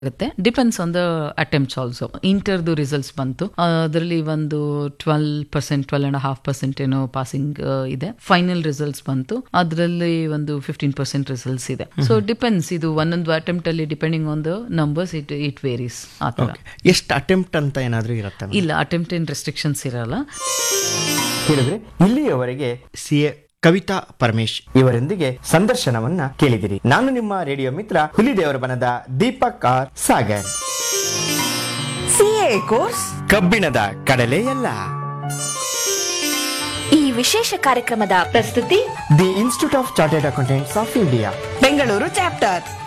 ಆಗುತ್ತೆ. Depends on the attempts also. ಇಂಟರ್ದು results ಬಂತು, ಅದರಲ್ಲಿ ಒಂದು 12%, 12.5% ಏನೋ ಪಾಸಿಂಗ್ ಇದೆ. ಫೈನಲ್ ರಿಸಲ್ಟ್ಸ್ ಬಂತು, ಅದರಲ್ಲಿ ಒಂದು 15% ರಿಸಲ್ಟ್ಸ್ ಇದೆ. ಸೊ ಡಿಪೆಂಡ್ಸ್, ಇದು ಒಂದೊಂದು ಅಟೆಂಪ್ಟ್ ಅಲ್ಲಿ depending on the numbers it varies. ಆ ತರ ಎಷ್ಟು ಅಟೆಂಪ್ಟ್ ಅಂತ ಏನಾದ್ರೂ ಇರುತ್ತೆ? ಇಲ್ಲ, ಅಟೆಂಪ್ಟ್ ಏನ್ ರೆಸ್ಟ್ರಿಕ್ಷನ್ಸ್ ಇರಲ್ಲ. ಹೇಳಿದ್ರೆ ಇಲ್ಲಿಯವರೆಗೆ CA ಕವಿತಾ ಪರಮೇಶ್ ಇವರೊಂದಿಗೆ ಸಂದರ್ಶನವನ್ನ ಕೇಳಿದಿರಿ. ನಾನು ನಿಮ್ಮ ರೇಡಿಯೋ ಮಿತ್ರ ಹುಲಿದೇವರ ಬನದ Deepak R Sagar. CA course ಕಬ್ಬಿಣದ ಕಡಲೆಯಲ್ಲ. ಈ ವಿಶೇಷ ಕಾರ್ಯಕ್ರಮದ ಪ್ರಸ್ತುತಿ the institute of chartered accountants of India, Bengaluru chapter.